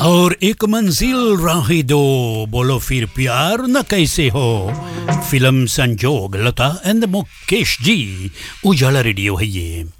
और एक मंजिल राही दो बोलो फिर प्यार न कैसे हो फिल्म संजोग लता एंड मुकेश जी उजाला रेडियो है ये